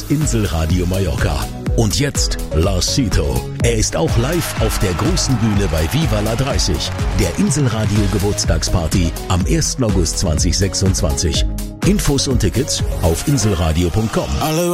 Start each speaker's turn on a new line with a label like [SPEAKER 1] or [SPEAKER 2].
[SPEAKER 1] Inselradio Mallorca. Und jetzt Lars Sito. Er ist auch live auf der großen Bühne bei Viva la 30, der Inselradio Geburtstagsparty am 1. August 2026. Infos und Tickets auf inselradio.com.